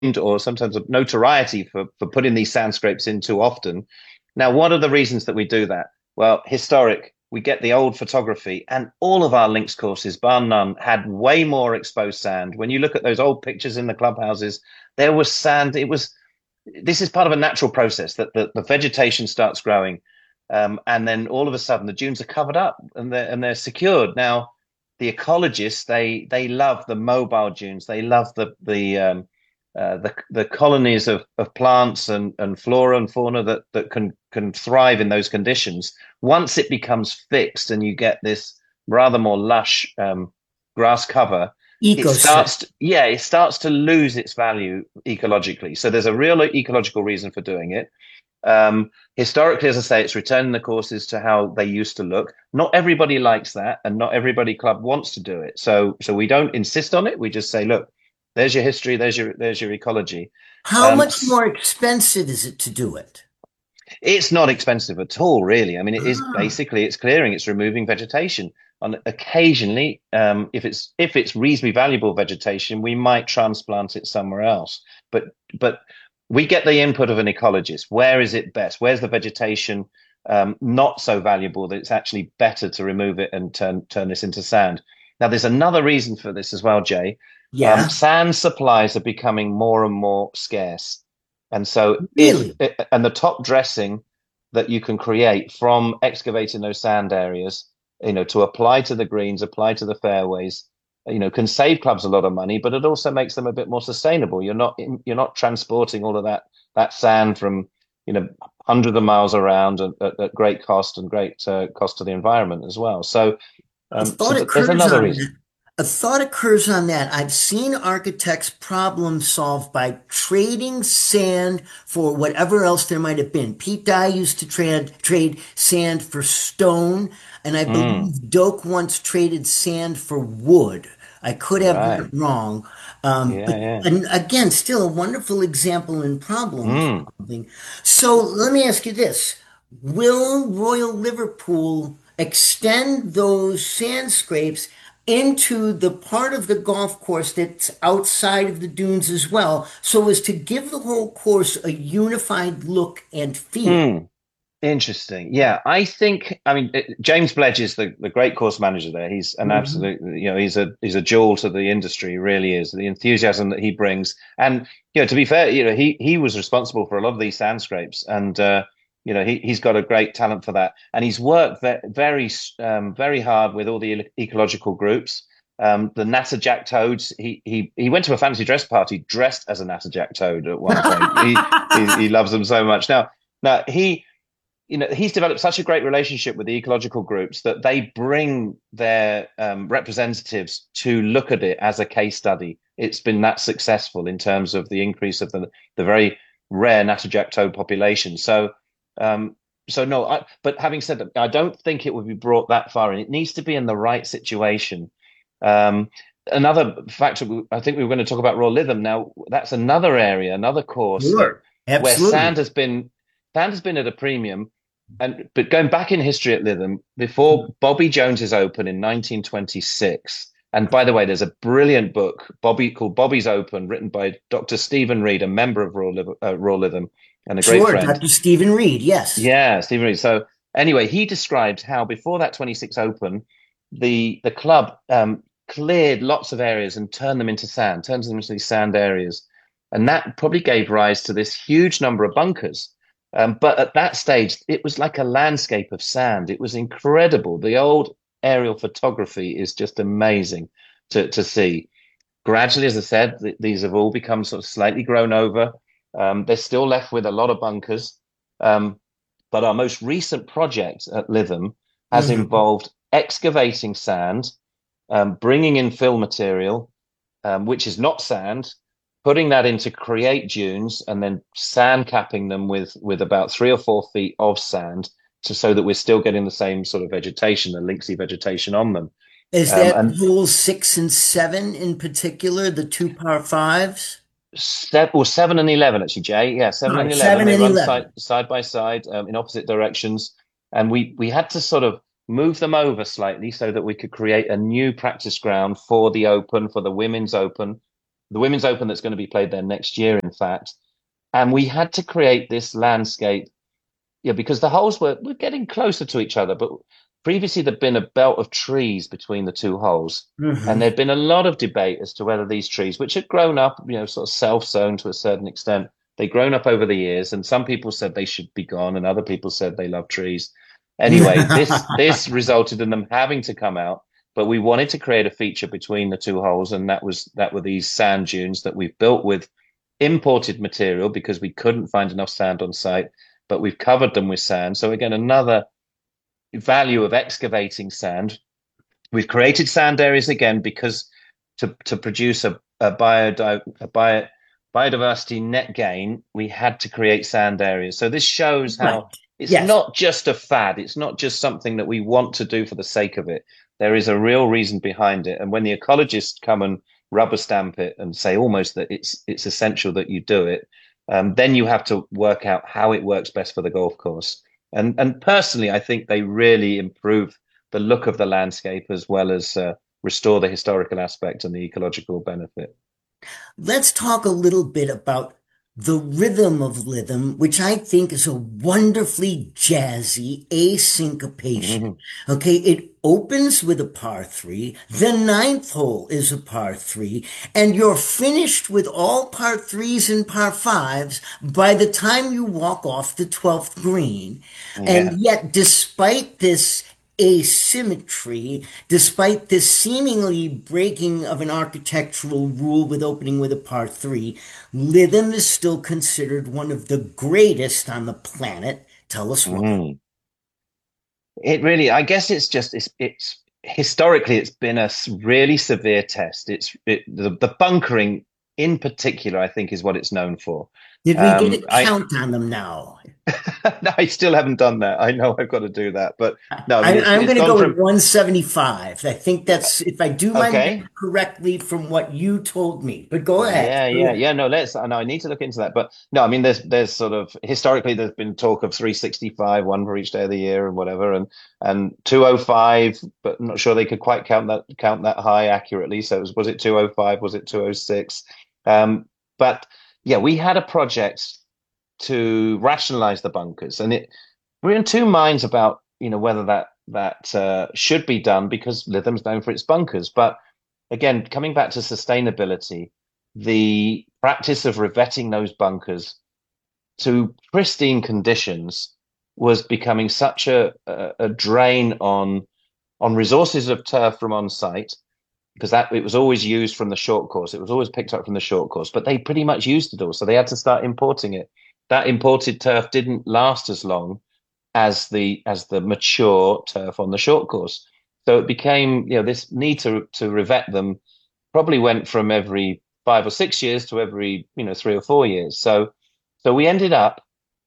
or sometimes of notoriety for putting these sand scrapes in too often. Now, what are the reasons that we do that? Well, historic, we get the old photography, and all of our links courses, bar none, had way more exposed sand. When you look at those old pictures in the clubhouses, there was sand. This is part of a natural process that the vegetation starts growing. And then all of a sudden the dunes are covered up and they're secured. Now, the ecologists, they love the mobile dunes. They love the colonies of plants and flora and fauna that can thrive in those conditions. Once it becomes fixed and you get this rather more lush grass cover, Ecosystem. it starts to lose its value ecologically. So there's a real ecological reason for doing it. Historically, as I say, it's returning the courses to how they used to look. Not everybody likes that, and not everybody club wants to do it. So we don't insist on it. We just say, look, there's your history, there's your ecology. How Um, much more expensive is it to do it? it's not expensive at all, really. I mean, it is Ah, basically it's clearing, it's removing vegetation. And occasionally, if it's reasonably valuable vegetation, we might transplant it somewhere else. But we get the input of an ecologist. Where is it best? Where's the vegetation not so valuable that it's actually better to remove it and turn this into sand? Now, there's another reason for this as well, Jay. yeah, Sand supplies are becoming more and more scarce. And so really. and the top dressing that you can create from excavating those sand areas, to apply to the greens, apply to the fairways, can save clubs a lot of money, but it also makes them a bit more sustainable. You're not transporting all of that sand from, hundreds of miles around at great cost and great cost to the environment as well. So A so thought there's occurs another on reason. that. A thought occurs on that. I've seen architects problem solve by trading sand for whatever else there might have been. Pete Dye used to trade sand for stone, and I Mm, believe Doak once traded sand for wood. I could have that right. wrong. Yeah, But yeah. and again, still a wonderful example in problem Mm. solving. So let me ask you this. Will Royal Liverpool extend those sand scrapes into the part of the golf course that's outside of the dunes as well, so as to give the whole course a unified look and feel? Mm. Interesting. Yeah, I mean, James Bledge is the great course manager there. He's an Mhm. absolute, he's a jewel to the industry, he really is. The enthusiasm that he brings. And, to be fair, he was responsible for a lot of these sand scrapes. And, he's got a great talent for that. And he's worked very hard with all the ecological groups. The Natterjack toads, he went to a fancy dress party dressed as a Natterjack toad at one point. He loves them so much. Now he's developed such a great relationship with the ecological groups that they bring their representatives to look at it as a case study. It's been that successful in terms of the increase of the very rare natterjack toad population. Um, so no, but having said that, I don't think it would be brought that far in. It needs to be in the right situation. Um, Another factor, I think we were going to talk about Raw Lytham. Now, that's another area, another course that Sure, where absolutely. sand has been at a premium. But going back in history at Lytham, before Bobby Jones's Open in 1926, and by the way, there's a brilliant book called Bobby's Open, written by Dr. Stephen Reed, a member of Royal Lytham, and a great Sure, friend. Dr. Stephen Reed, yes. Yeah, Stephen Reed. So anyway, he describes how before that 26 Open, the club cleared lots of areas and turned them into these sand areas, and that probably gave rise to this huge number of bunkers. But at that stage, it was like a landscape of sand. It was incredible. The old aerial photography is just amazing to see. Gradually, as I said, these have all become sort of slightly grown over. They're still left with a lot of bunkers. Um, but our most recent project at Lytham has Mhm. involved excavating sand, bringing in fill material, which is not sand, putting that in to create dunes, and then sand capping them with about 3 or 4 feet of sand, so that we're still getting the same sort of vegetation, the linksy vegetation on them. Is Um, that and hole 6 and 7 in particular, the two par fives? Well, 7 and 11 actually, Jay. Yeah, seven Sorry, and 11. seven They and run side 11. side by side in opposite directions, and we had to sort of move them over slightly so that we could create a new practice ground for the Open, for the Women's Open. the Women's Open that's going to be played there next year, in fact. And we had to create this landscape, yeah, because the holes were getting closer to each other, but previously there'd been a belt of trees between the two holes. And Hmm. there'd been a lot of debate as to whether these trees, which had grown up, sort of self-sown to a certain extent, they'd grown up over the years. And some people said they should be gone, and other people said they love trees. Anyway, this resulted in them having to come out. But we wanted to create a feature between the two holes, and that were these sand dunes that we've built with imported material because we couldn't find enough sand on site, but we've covered them with sand. So again, another value of excavating sand. We've created sand areas again because to produce a biodiversity net gain, we had to create sand areas. So this shows Right. how it's Yes. not just a fad. It's not just something that we want to do for the sake of it. There is a real reason behind it. And when the ecologists come and rubber stamp it and say almost that it's essential that you do it, then you have to work out how it works best for the golf course. And personally, I think they really improve the look of the landscape as well as restore the historical aspect and the ecological benefit. Let's talk a little bit about the rhythm of Lytham, which I think is a wonderfully jazzy A syncopation. Mhm. Okay, it opens with a par three, the ninth hole is a par three, and you're finished with all par threes and par fives by the time you walk off the 12th green. Yeah. And yet, despite this asymmetry, despite this seemingly breaking of an architectural rule with opening with a par three, Lytham is still considered one of the greatest on the planet. Tell us why. Mm. It really, I guess it's historically it's been a really severe test. The bunkering in particular, I think, is what it's known for. Did we get a I count on them now? no, I still haven't done that. I know I've got to do that, but no, I mean I'm it's going to gone go with from 175. I think that's, if I do my math okay. correctly from what you told me. But go ahead. Go ahead. Yeah. No, no, I need to look into that. But no, I mean, there's sort of historically there's been talk of 365, one for each day of the year and whatever, and 205, but I'm not sure they could quite count that high accurately. So was it 205? Was it 206? But yeah, we had a project to rationalize the bunkers, and we're in two minds about whether that should be done because Lytham's known for its bunkers, but again, coming back to sustainability, the practice of revetting those bunkers to pristine conditions was becoming such a drain on resources of turf from on site because that it was always used from the short course. It was always picked up from the short course, but they pretty much used it all, so they had to start importing it. That imported turf didn't last as long as the mature turf on the short course. So it became, this need to revet them probably went from every 5 or 6 years to every, 3 or 4 years. So we ended up,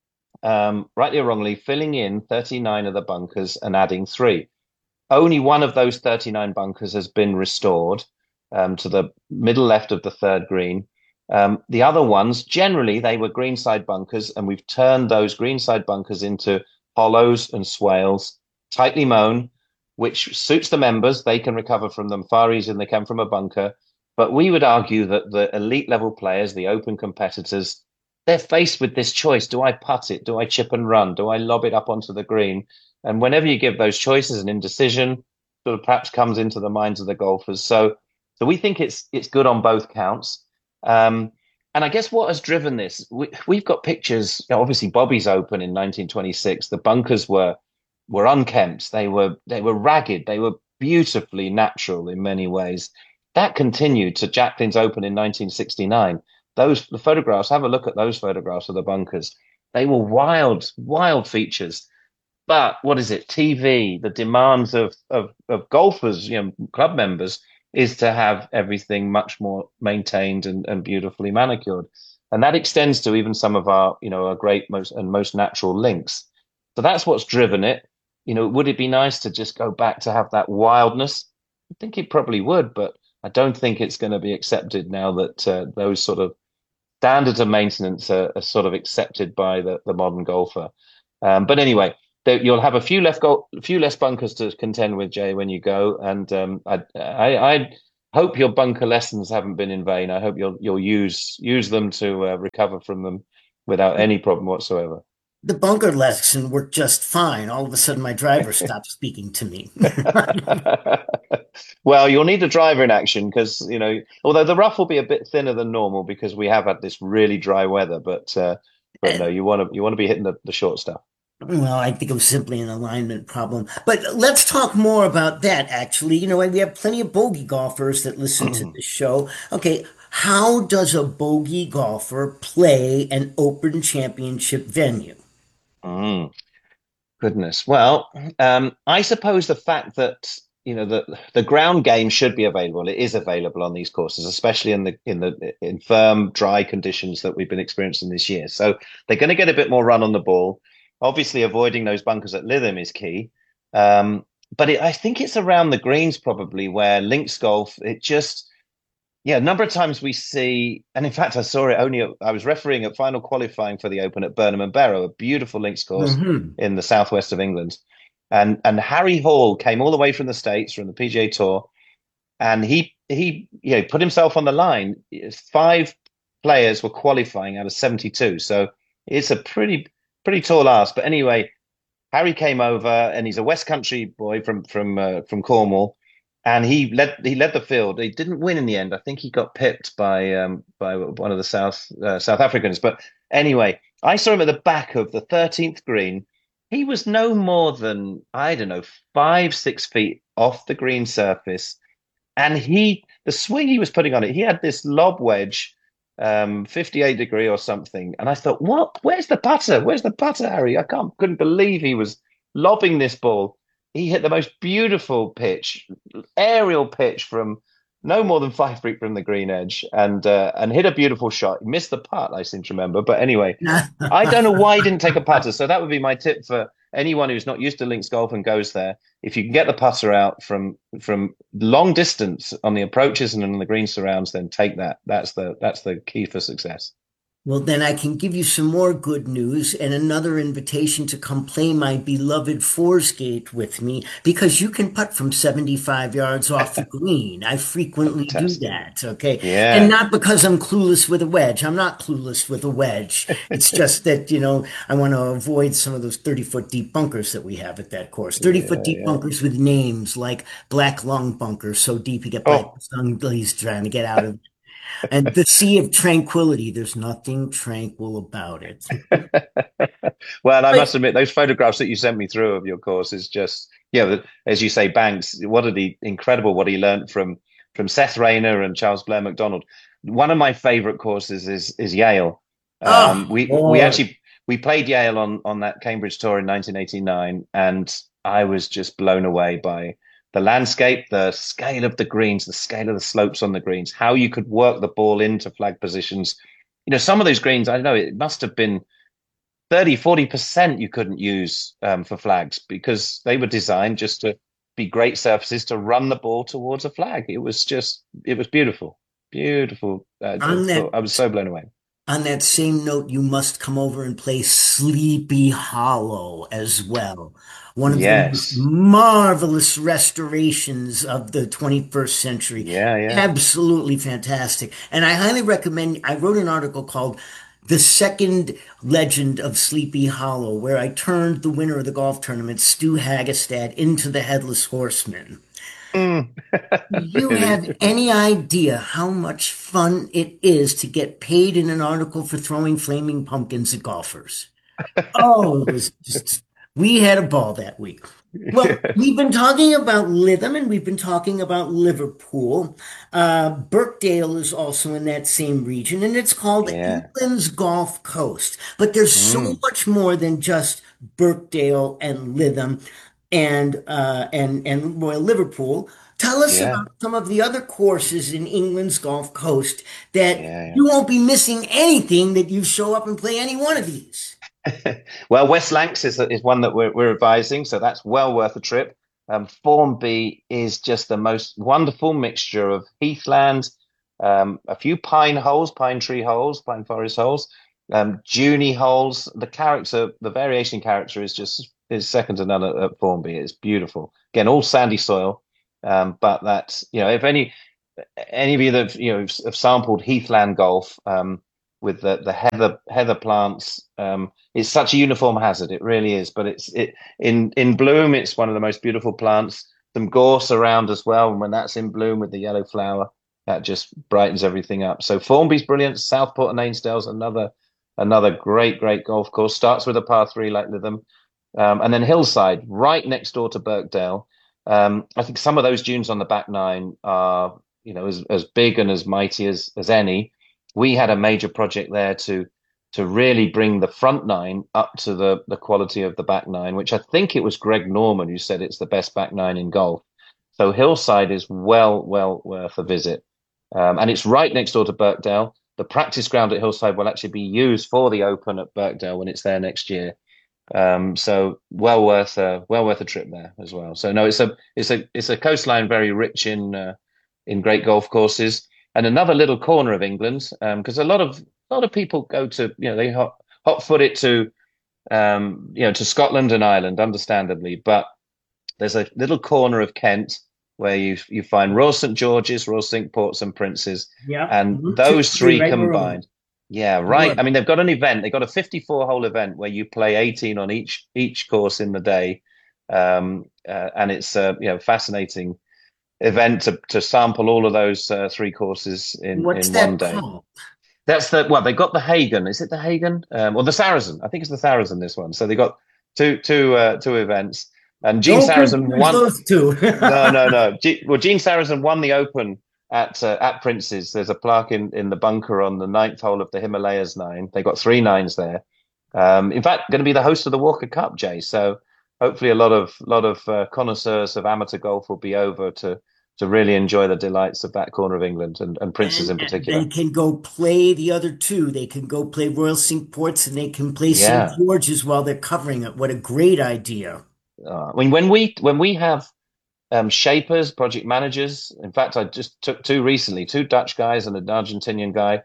rightly or wrongly, filling in 39 of the bunkers and adding three. Only one of those 39 bunkers has been restored to the middle left of the third green. The other ones, generally, they were greenside bunkers, and we've turned those greenside bunkers into hollows and swales, tightly mown, which suits the members. They can recover from them far easier than they can from a bunker. But we would argue that the elite level players, the open competitors, they're faced with this choice. Do I putt it? Do I chip and run? Do I lob it up onto the green? And whenever you give those choices, an indecision sort of perhaps comes into the minds of the golfers. So we think it's good on both counts. Um, and I guess what has driven this, we've got pictures. Obviously, Bobby's Open in 1926. The bunkers were unkempt. They were ragged. They were beautifully natural in many ways. That continued to Jacqueline's Open in 1969. The photographs. Have a look at those photographs of the bunkers. They were wild, wild features. But what is it? TV, the demands of golfers, club members, is to have everything much more maintained and beautifully manicured. And that extends to even some of our great most natural links. So that's what's driven it. Would it be nice to just go back to have that wildness? I think it probably would, but I don't think it's going to be accepted now that those sort of standards of maintenance are sort of accepted by the modern golfer. But anyway, you'll have a few less bunkers to contend with, Jay, when you go. And hope your bunker lessons haven't been in vain. I hope you'll use them to recover from them without any problem whatsoever. The bunker lesson worked just fine. All of a sudden, my driver stopped speaking to me. Well, you'll need a driver in action because, although the rough will be a bit thinner than normal because we have had this really dry weather, but no, you want to be hitting the short stuff. Well, I think it was simply an alignment problem. But let's talk more about that, actually. We have plenty of bogey golfers that listen to this show. Okay, how does a bogey golfer play an Open Championship venue? Mm. Goodness. Well, I suppose the fact that the ground game should be available. It is available on these courses, especially in firm, dry conditions that we've been experiencing this year. So they're going to get a bit more run on the ball. Obviously, avoiding those bunkers at Lytham is key. But I think it's around the greens probably where links golf. It just yeah, a number of times we see, and in fact, I saw it only. I was refereeing at final qualifying for the Open at Burnham and Barrow, a beautiful links course Hmm. in the southwest of England, and Harry Hall came all the way from the States from the PGA Tour, and he put himself on the line. Five players were qualifying out of 72, so it's a pretty tall ask. But anyway, Harry came over, and he's a West Country boy from Cornwall, and he led the field. He didn't win in the end. I think he got pipped by one of the South Africans. But anyway, I saw him at the back of the 13th green. He was no more than, I don't know, 5, 6 feet off the green surface, and the swing he was putting on it, he had this lob wedge, 58 degree or something. And I thought, what? Where's the putter? Where's the putter, Harry? Couldn't believe he was lobbing this ball. He hit the most beautiful pitch, aerial pitch from no more than 5 feet from the green edge, and hit a beautiful shot. He missed the putt, I seem to remember. But anyway, I don't know why he didn't take a putter. So that would be my tip for anyone who's not used to links golf and goes there. If you can get the putter out from long distance on the approaches and on the green surrounds, then take that. That's the key for success. Well, then I can give you some more good news and another invitation to come play my beloved Forsgate with me because you can putt from 75 yards off the green. I frequently do Fantastic. that. Okay. And Yeah. not because I'm clueless with a wedge. I'm not clueless with a wedge. It's just that, I want to avoid some of those 30-foot deep bunkers that we have at that course. 30-foot Yeah, deep yeah. bunkers with names like Black Lung Bunker, so deep you get black Oh, lung he's trying to get out of. And the Sea of Tranquility, there's nothing tranquil about it. well, I But must admit, those photographs that you sent me through of your course is just, as you say, Banks. Incredible what he learned from Seth Rayner and Charles Blair McDonald. One of my favorite courses is Yale. oh We boy, actually we played Yale on that Cambridge tour in 1989, and I was just blown away by the landscape, the scale of the greens, the scale of the slopes on the greens, how you could work the ball into flag positions. Some of those greens, I don't know, it must have been 30, 40% you couldn't use for flags because they were designed just to be great surfaces to run the ball towards a flag. It was beautiful, beautiful. on that I was so blown away. on that same note, you must come over and play Sleepy Hollow as well. One of the most Yes. marvelous restorations of the 21st century. Yeah, yeah. Absolutely fantastic. And I highly recommend, I wrote an article called The Second Legend of Sleepy Hollow, where I turned the winner of the golf tournament, Stu Hagestad, into the Headless Horseman. Mm. Do you Really? have any idea how much fun it is to get paid in an article for throwing flaming pumpkins at golfers? Oh, it was just, we had a ball that week. Well, we've been talking about Lytham and we've been talking about Liverpool. Birkdale is also in that same region, and it's called Yeah. England's Gulf Coast. But there's so Mm. much more than just Birkdale and Lytham and Royal Liverpool. Tell us Yeah. about some of the other courses in England's Gulf Coast that Yeah, you won't be missing anything that you show up and play any one of these. yeah. Well, West Lancs is one that we're advising, so that's well worth a trip. Formby is just the most wonderful mixture of heathland, a few pine holes, pine tree holes, pine forest holes, duney holes. The variation in character is second to none at Formby. It's beautiful. Again, all sandy soil, but that's if any. any of you that have sampled heathland golf, with the heather plants, it's such a uniform hazard. It really is. But it in bloom, it's one of the most beautiful plants. Some gorse around as well, and when that's in bloom with the yellow flower, that just brightens everything up. So Formby's brilliant. Southport and Ainsdale's another great golf course. Starts with a par 3 like Lytham, and then Hillside, right next door to Birkdale. I think some of those dunes on the back nine are, as big and as mighty as any. We had a major project there to really bring the front nine up to the quality of the back nine, which I think it was Greg Norman who said it's the best back nine in golf. So Hillside is well worth a visit. And it's right next door to Birkdale. The practice ground at Hillside will actually be used for the Open at Birkdale when it's there next year. So well worth a trip there as well. So no, it's a coastline very rich in great golf courses, and another little corner of England, because a lot of people go to, they hot foot it to, to Scotland and Ireland, understandably, but there's a little corner of Kent where you find Royal St George's, Royal Cinque Ports, and Princes, Yeah. and Mhm. those three Right where we're combined. Yeah, right. I going. mean, they've got an event. They've got a 54 hole event where you play 18 on each course in the day, and it's a fascinating event to sample all of those three courses What's in one that day. called? That's they got the Hagen. Is it the Hagen, or the Saracen? I think it's the Saracen. This one. So they got two events, and Gene Don't Sarazen confuse won. those two. No. Well, Gene Sarazen won the Open at Prince's. There's a plaque in the bunker on the ninth hole of the Himalayas nine. They got three nines there. In fact, going to be the host of the Walker Cup, Jay. So hopefully, a lot of connoisseurs of amateur golf will be over to really enjoy the delights of that corner of England, and Prince's in And they particular. can go play the other two. They can go play Royal Cinque Ports and they can play St. Yeah. George's while they're covering it. What a great idea. I mean, when we have shapers, project managers. In fact, I just took two recently, two Dutch guys and an Argentinian guy.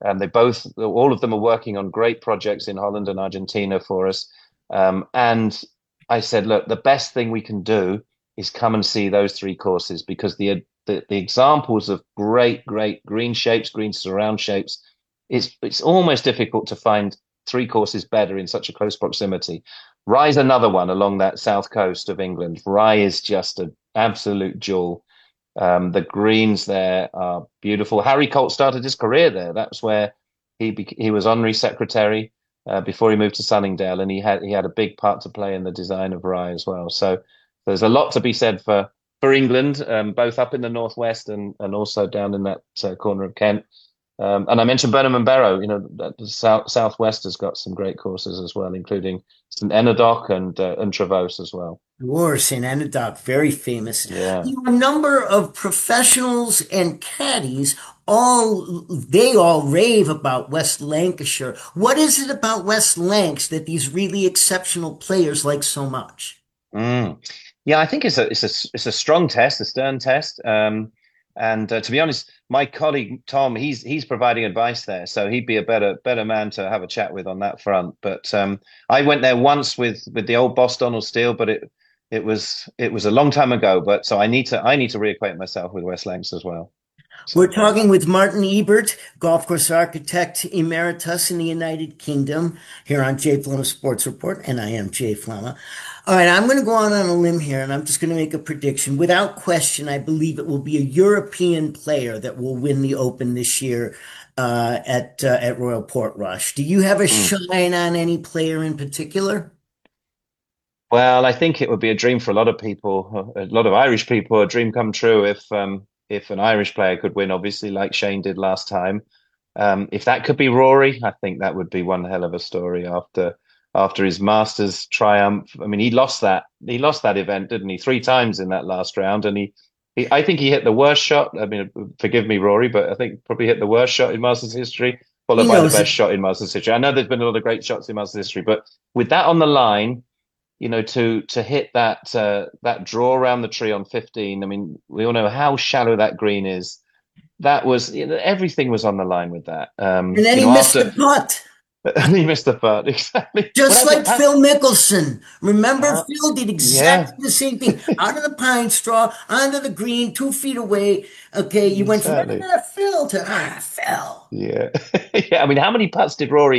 All of them are working on great projects in Holland and Argentina for us. And I said, look, the best thing we can do is come and see those three courses, because the examples of great green shapes, green surround shapes, it's almost difficult to find three courses better in such a close proximity. Rye's another one along that south coast of England. Rye is just an absolute jewel. The greens there are beautiful. Harry Colt started his career there. That's where he was honorary secretary before he moved to Sunningdale, and he had a big part to play in the design of Rye as well. So there's a lot to be said for England, both up in the northwest and also down in that corner of Kent. And I mentioned Burnham and Barrow. The southwest has got some great courses as well, including St Enodoc and Trevose as well. War, St. Enodoc, very famous. Yeah. A number of professionals and caddies, they all rave about West Lancashire. What is it about West Lancs that these really exceptional players like so much? Mm. Yeah, I think it's a strong test, a stern test. And to be honest, my colleague Tom, he's providing advice there, so he'd be a better man to have a chat with on that front. But I went there once with the old boss Donald Steele, but it was a long time ago. But so I need to reacquaint myself with West Lancs as well. We're So talking with Martin Ebert, golf course architect emeritus in the United Kingdom, here on Jay Flama Sports Report, and I am Jay Flama. All right, I'm going to go on a limb here, and I'm just going to make a prediction. Without question, I believe it will be a European player that will win the Open this year at Royal Portrush. Do you have a mm. shine on any player in particular? Well, I think it would be a dream for a lot of people, a lot of Irish people, a dream come true if an Irish player could win, obviously, like Shane did last time. If that could be Rory, I think that would be one hell of a story after his Masters triumph. I mean, he lost that event, didn't he? Three times in that last round, and I think he hit the worst shot. I mean, forgive me, Rory, but I think probably hit the worst shot in Masters history, He followed by the knows best it. shot in Masters history. I know there's been a lot of great shots in Masters history, but with that on the line, to hit that draw around the tree on 15. I mean, we all know how shallow that green is. That was, everything was on the line with that. And then he missed the After putt. And he missed the putt. Exactly. Just Whatever like pass. Phil Mickelson. Remember, Uh, Phil did yeah, exactly the same thing. Out of the pine straw, onto the green, 2 feet away. Okay, you went from exactly. Phil to Phil. Yeah. Yeah. I mean, how many putts did Rory